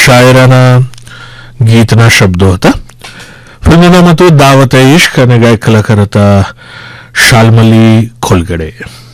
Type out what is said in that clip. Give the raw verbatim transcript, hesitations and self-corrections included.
શાયરાના ગીતના શબ્દો હતા. ફિલ્મનું નામ હતું દાવત ઇશ્ક અને ગાયક કલાકાર હતા શાલમલી ખોલગડે.